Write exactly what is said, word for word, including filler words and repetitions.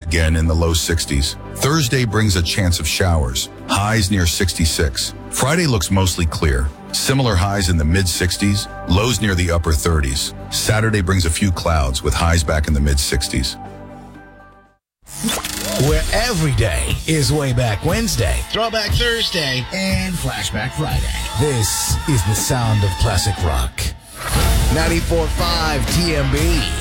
again in the low sixties. Thursday brings a chance of showers, highs near sixty-six. Friday looks mostly clear. Similar highs in the mid-sixties, lows near the upper thirties. Saturday brings a few clouds with highs back in the mid-sixties. Where every day is Way Back Wednesday, Throwback Thursday, and Flashback Friday. This is the sound of classic rock. ninety-four point five T M B.